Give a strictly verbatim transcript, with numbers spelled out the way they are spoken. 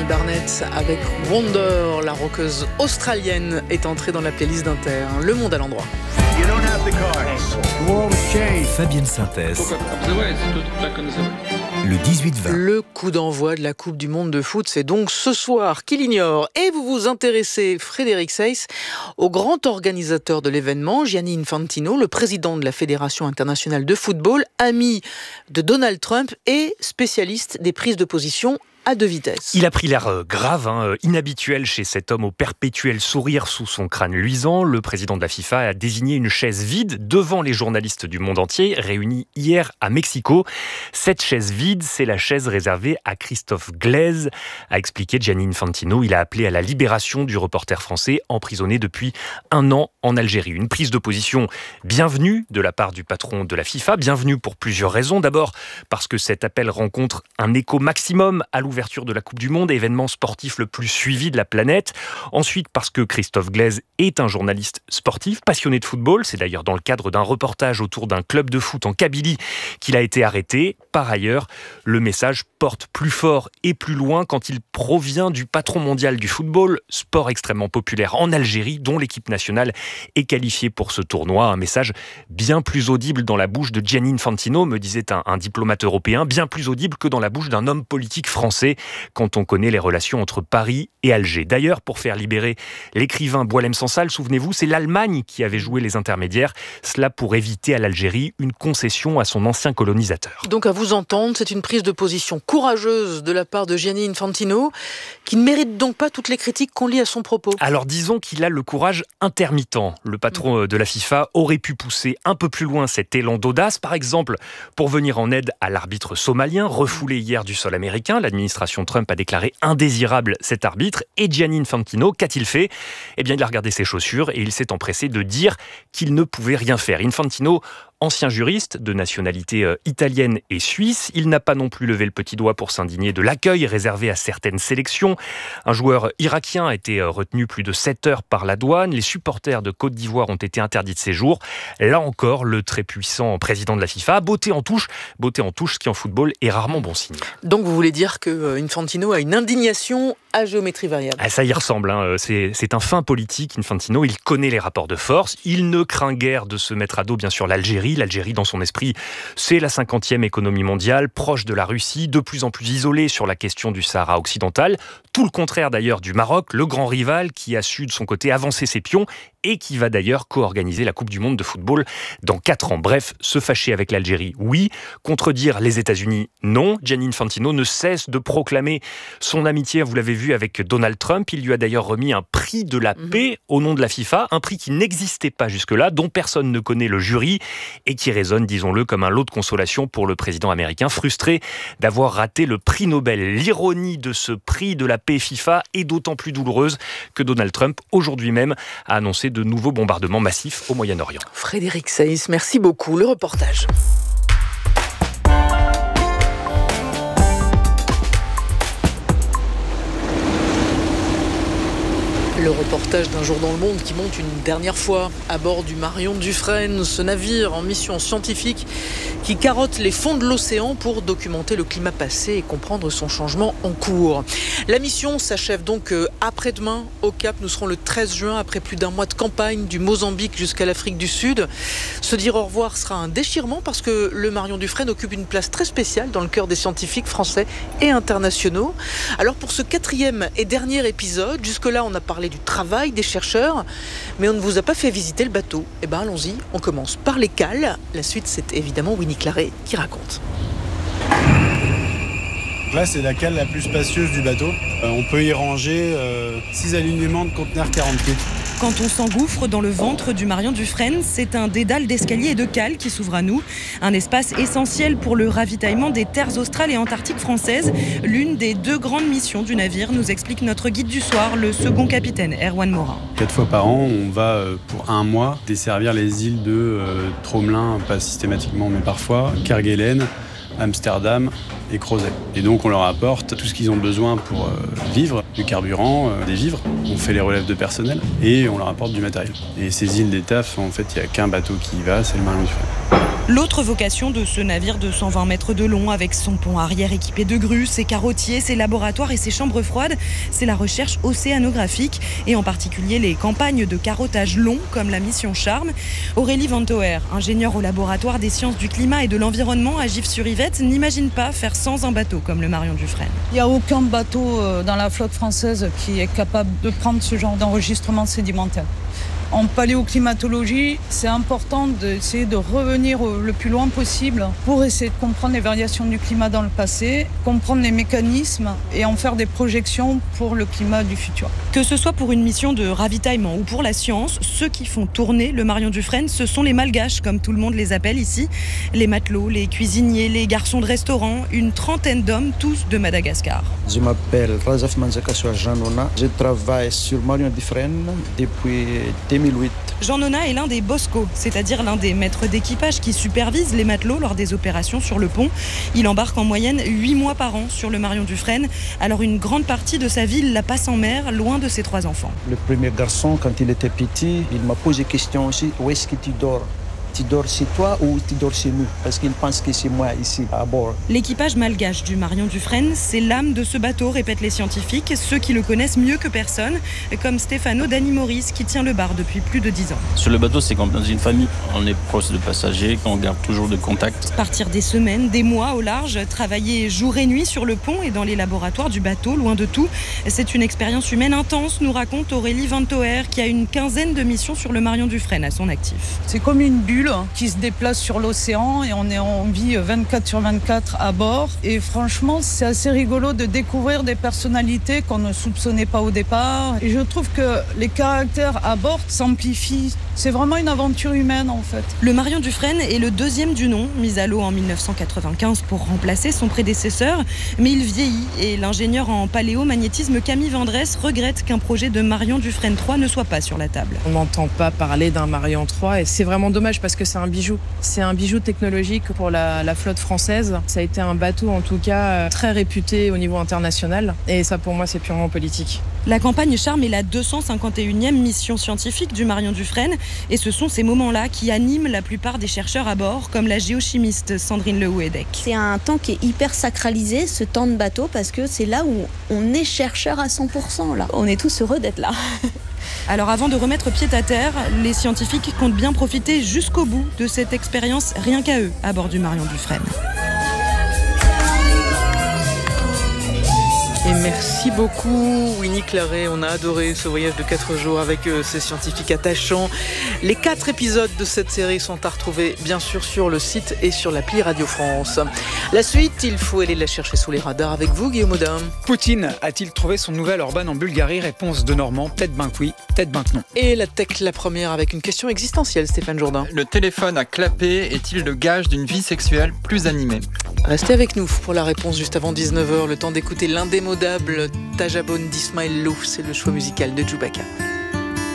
Courtney Barnett avec Wonder. La rockeuse australienne est entrée dans la playlist d'Inter. Le monde à l'endroit. Fabienne Synthèse. Le dix-huit vingt. Le coup d'envoi de la Coupe du Monde de foot, c'est donc ce soir. Qui l'ignore ? Et vous vous intéressez, Frédéric Seyss, au grand organisateur de l'événement, Gianni Infantino, le président de la Fédération internationale de football, ami de Donald Trump et spécialiste des prises de position à deux vitesses. Il a pris l'air euh, grave, hein, inhabituel chez cet homme au perpétuel sourire sous son crâne luisant. Le président de la FIFA a désigné une chaise vide devant les journalistes du monde entier, réunis hier à Mexico. Cette chaise vide, c'est la chaise réservée à Christophe Glaise, a expliqué Gianni Infantino. Il a appelé à la libération du reporter français emprisonné depuis un an en Algérie. Une prise de position bienvenue de la part du patron de la FIFA, bienvenue pour plusieurs raisons. D'abord, parce que cet appel rencontre un écho maximum à l'ouverture de la Coupe du Monde, événement sportif le plus suivi de la planète. Ensuite, parce que Christophe Glaise est un journaliste sportif, passionné de football. C'est d'ailleurs dans le cadre d'un reportage autour d'un club de foot en Kabylie qu'il a été arrêté. Par ailleurs, le message porte plus fort et plus loin quand il provient du patron mondial du football, sport extrêmement populaire en Algérie, dont l'équipe nationale est qualifiée pour ce tournoi. Un message bien plus audible dans la bouche de Gianni Infantino, me disait un, un diplomate européen, bien plus audible que dans la bouche d'un homme politique français, quand on connaît les relations entre Paris et Alger. D'ailleurs, pour faire libérer l'écrivain Boualem Sansal, souvenez-vous, c'est l'Allemagne qui avait joué les intermédiaires, cela pour éviter à l'Algérie une concession à son ancien colonisateur. Donc à vous entendre, c'est une prise de position courageuse de la part de Gianni Infantino, qui ne mérite donc pas toutes les critiques qu'on lit à son propos. Alors disons qu'il a le courage intermittent. Le patron de la FIFA aurait pu pousser un peu plus loin cet élan d'audace, par exemple pour venir en aide à l'arbitre somalien, refoulé hier du sol américain. L'administration Trump a déclaré indésirable cet arbitre. Et Gianni Infantino, qu'a-t-il fait ? Eh bien, il a regardé ses chaussures et il s'est empressé de dire qu'il ne pouvait rien faire. Infantino, ancien juriste de nationalité euh, italienne et suisse, il n'a pas non plus levé le petit doigt pour s'indigner de l'accueil réservé à certaines sélections. Un joueur irakien a été euh, retenu plus de sept heures par la douane. Les supporters de Côte d'Ivoire ont été interdits de séjour. Là encore, le très puissant président de la FIFA, beauté en touche, beauté en touche, ce qui en football est rarement bon signe. Donc vous voulez dire que euh, Infantino a une indignation à géométrie variable. Ah, ça y ressemble, hein. c'est, c'est un fin politique, Infantino, il connaît les rapports de force, il ne craint guère de se mettre à dos bien sûr l'Algérie. L'Algérie, dans son esprit, c'est la cinquantième économie mondiale, proche de la Russie, de plus en plus isolée sur la question du Sahara occidental. Tout le contraire d'ailleurs du Maroc, le grand rival qui a su de son côté avancer ses pions et qui va d'ailleurs co-organiser la Coupe du Monde de football dans quatre ans. Bref, se fâcher avec l'Algérie, oui. Contredire les États-Unis, non. Gianni Infantino ne cesse de proclamer son amitié, vous l'avez vu, avec Donald Trump. Il lui a d'ailleurs remis un prix de la paix au nom de la FIFA, un prix qui n'existait pas jusque-là, dont personne ne connaît le jury et qui résonne, disons-le, comme un lot de consolation pour le président américain, frustré d'avoir raté le prix Nobel. L'ironie de ce prix de la paix FIFA est d'autant plus douloureuse que Donald Trump, aujourd'hui même, a annoncé de nouveaux bombardements massifs au Moyen-Orient. Frédéric Seyss, merci beaucoup. Le reportage. Le reportage d'un jour dans le monde qui monte une dernière fois à bord du Marion Dufresne, ce navire en mission scientifique qui carotte les fonds de l'océan pour documenter le climat passé et comprendre son changement en cours. La mission s'achève donc après-demain au Cap. Nous serons le treize juin après plus d'un mois de campagne du Mozambique jusqu'à l'Afrique du Sud. Se dire au revoir sera un déchirement parce que le Marion Dufresne occupe une place très spéciale dans le cœur des scientifiques français et internationaux. Alors pour ce quatrième et dernier épisode, jusque-là on a parlé du travail des chercheurs, mais on ne vous a pas fait visiter le bateau. Eh bien allons-y, on commence par les cales. La suite, c'est évidemment Winnie Claret qui raconte. Là, c'est la cale la plus spacieuse du bateau. Euh, on peut y ranger euh, six alignements de conteneurs quarante litres. Quand on s'engouffre dans le ventre du Marion Dufresne, c'est un dédale d'escalier et de cales qui s'ouvre à nous. Un espace essentiel pour le ravitaillement des terres australes et antarctiques françaises. L'une des deux grandes missions du navire, nous explique notre guide du soir, le second capitaine Erwan Morin. Quatre fois par an, on va euh, pour un mois desservir les îles de euh, Tromelin, pas systématiquement mais parfois, Kerguelen, Amsterdam et Crozet. Et donc on leur apporte tout ce qu'ils ont besoin pour euh, vivre, du carburant, euh, des vivres. On fait les relèves de personnel et on leur apporte du matériel. Et ces îles d'Étaf, en fait, il n'y a qu'un bateau qui y va, c'est le Marion Dufresne. L'autre vocation de ce navire de cent vingt mètres de long, avec son pont arrière équipé de grues, ses carottiers, ses laboratoires et ses chambres froides, c'est la recherche océanographique et en particulier les campagnes de carottage long comme la mission Charme. Aurélie Vantoer, ingénieure au laboratoire des sciences du climat et de l'environnement à Gif-sur-Yvette, n'imagine pas faire sans un bateau comme le Marion Dufresne. Il n'y a aucun bateau dans la flotte française qui est capable de prendre ce genre d'enregistrement sédimentaire. En paléoclimatologie, c'est important d'essayer de revenir le plus loin possible pour essayer de comprendre les variations du climat dans le passé, comprendre les mécanismes et en faire des projections pour le climat du futur. Que ce soit pour une mission de ravitaillement ou pour la science, ceux qui font tourner le Marion Dufresne, ce sont les malgaches, comme tout le monde les appelle ici. Les matelots, les cuisiniers, les garçons de restaurant, une trentaine d'hommes, tous de Madagascar. Je m'appelle Razaf Manzakasoua Jean Nona. Je travaille sur Marion Dufresne depuis deux mille huit. Jean Nona est l'un des boscos, c'est-à-dire l'un des maîtres d'équipage qui supervise les matelots lors des opérations sur le pont. Il embarque en moyenne huit mois par an sur le Marion Dufresne. Alors une grande partie de sa vie, il la passe en mer, loin de ses trois enfants. Le premier garçon, quand il était petit, il m'a posé question aussi, où est-ce que tu dors ? Tu dors chez toi ou tu dors chez nous? Parce qu'il pense que c'est moi ici, à bord. L'équipage malgache du Marion Dufresne, c'est l'âme de ce bateau, répètent les scientifiques, ceux qui le connaissent mieux que personne, comme Stefano Dani Maurice, qui tient le bar depuis plus de dix ans. Sur le bateau, c'est comme dans une famille. On est proche de passagers, on garde toujours de contact. Partir des semaines, des mois au large, travailler jour et nuit sur le pont et dans les laboratoires du bateau, loin de tout. C'est une expérience humaine intense, nous raconte Aurélie Vantoer, qui a une quinzaine de missions sur le Marion Dufresne à son actif. C'est comme une bulle qui se déplace sur l'océan et on est en vie vingt-quatre sur vingt-quatre à bord. Et franchement, c'est assez rigolo de découvrir des personnalités qu'on ne soupçonnait pas au départ. Et je trouve que les caractères à bord s'amplifient. C'est vraiment une aventure humaine en fait. Le Marion Dufresne est le deuxième du nom, mis à l'eau en mille neuf cent quatre-vingt-quinze pour remplacer son prédécesseur. Mais il vieillit et l'ingénieur en paléomagnétisme Camille Vendresse regrette qu'un projet de Marion Dufresne trois ne soit pas sur la table. On n'entend pas parler d'un Marion trois et c'est vraiment dommage parce que c'est un bijou. C'est un bijou technologique pour la, la flotte française. Ça a été un bateau en tout cas très réputé au niveau international et ça pour moi c'est purement politique. La campagne Charme est la deux cent cinquante et unième mission scientifique du Marion Dufresne et ce sont ces moments-là qui animent la plupart des chercheurs à bord, comme la géochimiste Sandrine Lehouedec. C'est un temps qui est hyper sacralisé, ce temps de bateau, parce que c'est là où on est chercheur à cent pour cent. Là. On est tous heureux d'être là. Alors avant de remettre pied à terre, les scientifiques comptent bien profiter jusqu'au bout de cette expérience rien qu'à eux à bord du Marion Dufresne. Et merci beaucoup Winnie Claret, on a adoré ce voyage de quatre jours avec euh, ces scientifiques attachants. Les quatre épisodes de cette série sont à retrouver bien sûr sur le site et sur l'appli Radio France. La suite, il faut aller la chercher sous les radars avec vous Guillaume Audin. Poutine a-t-il trouvé son nouvel Orban en Bulgarie? Réponse de Normand, peut-être ben que oui, peut-être ben que non. Et la tech la première avec une question existentielle, Stéphane Jourdain. Le téléphone à clapper est-il le gage d'une vie sexuelle plus animée? Restez avec nous pour la réponse juste avant dix-neuf heures, le temps d'écouter l'indémodable Tajabone d'Ismaël Lô, c'est le choix musical de Djoubaka.